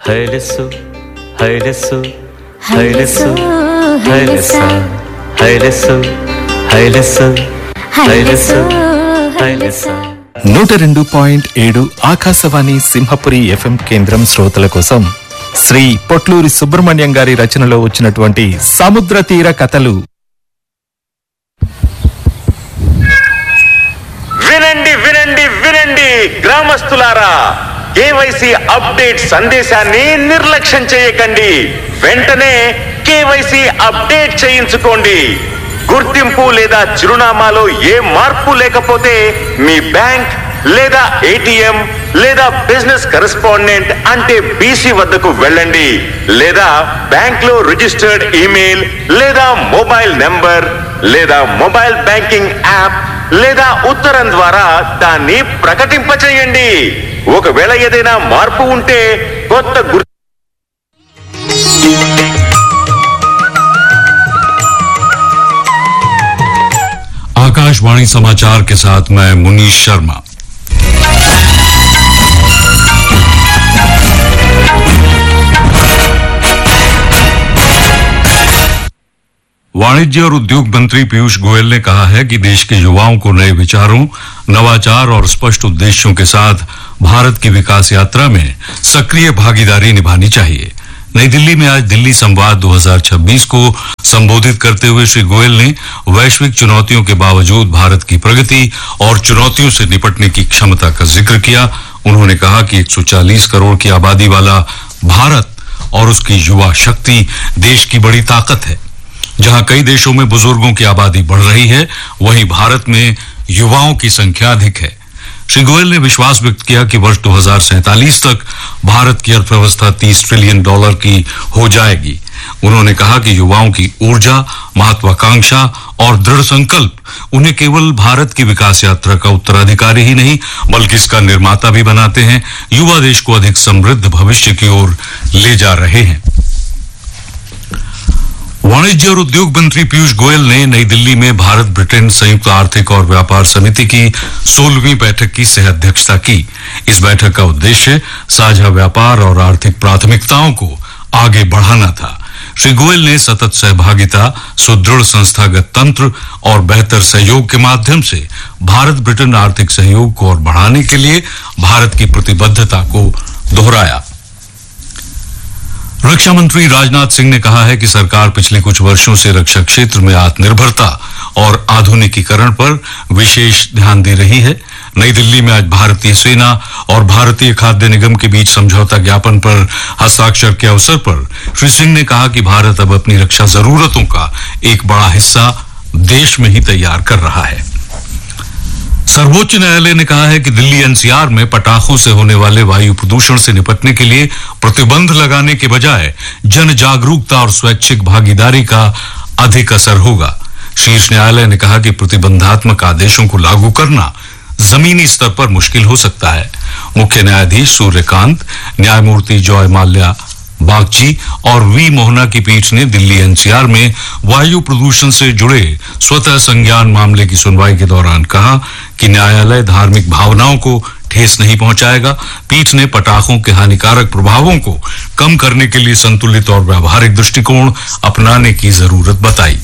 హైలెస్సు హైలెస్సు హైలెస్సు హైలెస్స హైలెస్సు హైలెస్సు హైలెస్సు హైలెస్స 102.7 Akashvani Simhapuri FM కేంద్రం శ్రోతల కోసం శ్రీ పొట్లూరి సుబ్రహ్మణ్యం గారి రచనలో వచ్చినటువంటి సముద్ర తీర కథలు. వినండి వినండి వినండి గ్రామస్తులారా, కేవైసీ అప్డేట్ సందేశాన్ని నిర్లక్ష్యం చేయకండి. వెంటనే కేవైసీ అప్డేట్ చేయించుకోండి. గుర్తింపు లేదా చిరునామాలో ఏ మార్పు లేకపోతే మీ బ్యాంక్ లేదా ఏటీఎం లేదా బిజినెస్ కరెస్పాండెంట్ అంటే బీసీ వద్దకు వెళ్ళండి. లేదా బ్యాంక్ లో రిజిస్టర్డ్ ఈమెయిల్ లేదా మొబైల్ నెంబర్ లేదా మొబైల్ బ్యాంకింగ్ యాప్ లేదా ఉత్తరం ద్వారా దాన్ని ప్రకటింపచేయండి. ఒకవేళ ఏదైనా మార్పు ఉంటే కొత్త आकाशवाणी समाचार के साथ मैं मुनीश शर्मा। वाणिज्य और उद्योग मंत्री पीयूष गोयल ने कहा है कि देश के युवाओं को नए विचारों, नवाचार और स्पष्ट उद्देश्यों के साथ भारत की विकास यात्रा में सक्रिय भागीदारी निभानी चाहिए। नई दिल्ली में आज दिल्ली संवाद 2026 को संबोधित करते हुए श्री गोयल ने वैश्विक चुनौतियों के बावजूद भारत की प्रगति और चुनौतियों से निपटने की क्षमता का जिक्र किया। उन्होंने कहा कि 140 करोड़ की आबादी वाला भारत और उसकी युवा शक्ति देश की बड़ी ताकत है। जहां कई देशों में बुजुर्गों की आबादी बढ़ रही है, वहीं भारत में युवाओं की संख्या अधिक है। श्री गोयल ने विश्वास व्यक्त किया कि वर्ष 2047 तक भारत की अर्थव्यवस्था $30 ट्रिलियन की हो जाएगी। उन्होंने कहा कि युवाओं की ऊर्जा, महत्वाकांक्षा और दृढ़ संकल्प उन्हें केवल भारत की विकास यात्रा का उत्तराधिकारी ही नहीं बल्कि इसका निर्माता भी बनाते हैं। युवा देश को अधिक समृद्ध भविष्य की ओर ले जा रहे हैं। वाणिज्य और उद्योग मंत्री पीयूष गोयल ने नई दिल्ली में भारत ब्रिटेन संयुक्त आर्थिक और व्यापार समिति की 16वीं बैठक की सह अध्यक्षता की। इस बैठक का उद्देश्य साझा व्यापार और आर्थिक प्राथमिकताओं को आगे बढ़ाना था। श्री गोयल ने सतत सहभागिता, सुदृढ़ संस्थागत तंत्र और बेहतर सहयोग के माध्यम से भारत ब्रिटेन आर्थिक सहयोग को और बढ़ाने के लिए भारत की प्रतिबद्धता को दोहराया। रक्षा मंत्री राजनाथ सिंह ने कहा है कि सरकार पिछले कुछ वर्षों से रक्षा क्षेत्र में आत्मनिर्भरता और आधुनिकीकरण पर विशेष ध्यान दे रही है। नई दिल्ली में आज भारतीय सेना और भारतीय खाद्य निगम के बीच समझौता ज्ञापन पर हस्ताक्षर के अवसर पर श्री सिंह ने कहा कि भारत अब अपनी रक्षा जरूरतों का एक बड़ा हिस्सा देश में ही तैयार कर रहा है। सर्वोच्च न्यायालय ने कहा है कि दिल्ली एनसीआर में पटाखों से होने वाले वायु प्रदूषण से निपटने के लिए प्रतिबंध लगाने के बजाय जन जागरूकता और स्वैच्छिक भागीदारी का अधिक असर होगा। शीर्ष न्यायालय ने कहा कि प्रतिबंधात्मक आदेशों को लागू करना जमीनी स्तर पर मुश्किल हो सकता है। मुख्य न्यायाधीश सूर्यकांत, न्यायमूर्ति जॉय माल्या बागची और वी मोहना की पीठ ने दिल्ली एनसीआर में वायु प्रदूषण से जुड़े स्वतः संज्ञान मामले की सुनवाई के दौरान कहा कि न्यायालय धार्मिक भावनाओं को ठेस नहीं पहुंचाएगा। पीठ ने पटाखों के हानिकारक प्रभावों को कम करने के लिए संतुलित और व्यावहारिक दृष्टिकोण अपनाने की जरूरत बताई।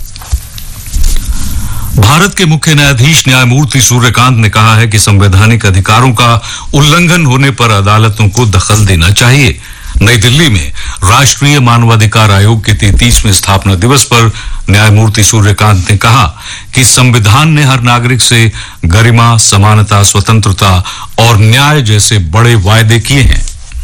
भारत के मुख्य न्यायाधीश न्यायमूर्ति सूर्यकांत ने कहा है कि संवैधानिक अधिकारों का उल्लंघन होने पर अदालतों को दखल देना चाहिए। नई दिल्ली में राष्ट्रीय मानवाधिकार आयोग के 33वें स्थापना दिवस पर न्यायमूर्ति सूर्यकांत ने कहा कि संविधान ने हर नागरिक से गरिमा, समानता, स्वतंत्रता और न्याय जैसे बड़े वायदे किए हैं।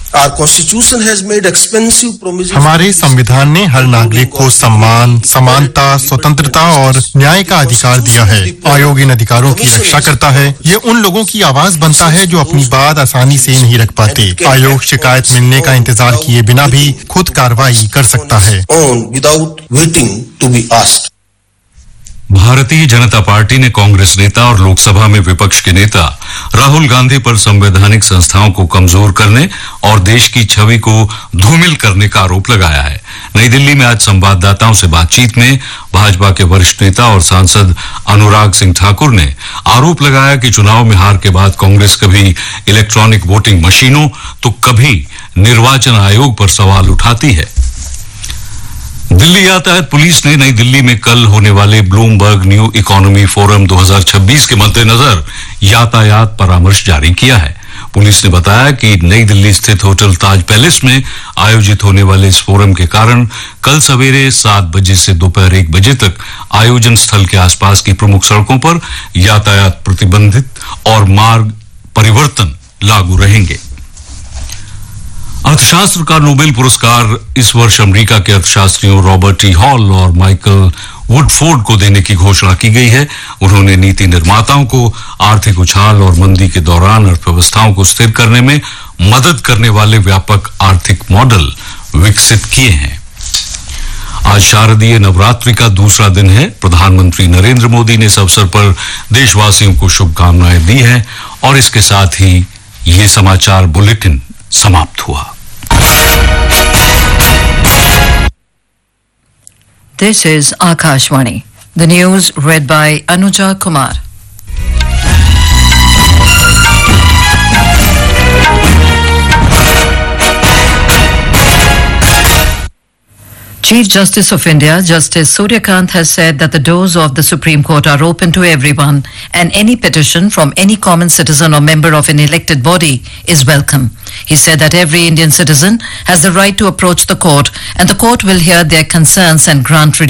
हमारे संविधान ने हर नागरिक को सम्मान, समानता, स्वतंत्रता और न्याय का अधिकार दिया है। आयोग इन अधिकारों की रक्षा करता है। ये उन लोगों की आवाज बनता है जो अपनी बात आसानी से नहीं रख पाते। आयोग शिकायत मिलने का इंतजार किए बिना भी खुद कार्रवाई कर सकता है। भारतीय जनता पार्टी ने कांग्रेस नेता और लोकसभा में विपक्ष के नेता राहुल गांधी पर संवैधानिक संस्थाओं को कमजोर करने और देश की छवि को धूमिल करने का आरोप लगाया है। नई दिल्ली में आज संवाददाताओं से बातचीत में भाजपा के वरिष्ठ नेता और सांसद अनुराग सिंह ठाकुर ने आरोप लगाया कि चुनाव में हार के बाद कांग्रेस कभी इलेक्ट्रॉनिक वोटिंग मशीनों तो कभी निर्वाचन आयोग पर सवाल उठाती है। दिल्ली यातायात पुलिस ने नई दिल्ली में कल होने वाले ब्लूमबर्ग न्यू इकोनॉमी फोरम 2026 के मद्देनजर यातायात परामर्श जारी किया है। पुलिस ने बताया कि नई दिल्ली स्थित होटल ताज पैलेस में आयोजित होने वाले इस फोरम के कारण कल सवेरे 7 बजे से दोपहर 1 बजे तक आयोजन स्थल के आसपास की प्रमुख सड़कों पर यातायात प्रतिबंधित और मार्ग परिवर्तन लागू रहेंगे। अर्थशास्त्र का नोबेल पुरस्कार इस वर्ष अमेरिका के अर्थशास्त्रियों रॉबर्ट टी हॉल और माइकल वुडफोर्ड को देने की घोषणा की गई है। उन्होंने नीति निर्माताओं को आर्थिक उछाल और मंदी के दौरान अर्थव्यवस्थाओं को स्थिर करने में मदद करने वाले व्यापक आर्थिक मॉडल विकसित किए हैं। आज शारदीय नवरात्रि का दूसरा दिन है। प्रधानमंत्री नरेंद्र मोदी ने इस अवसर पर देशवासियों को शुभकामनाएं दी हैं और इसके साथ ही ये समाचार बुलेटिन समाप्त हुआ। This is Akashvani. The news read by Anuja Kumar. Chief Justice of India, Justice Suryakant, has said that the doors of the Supreme Court are open to everyone and any petition from any common citizen or member of an elected body is welcome. He said that every Indian citizen has the right to approach the court and the court will hear their concerns and grant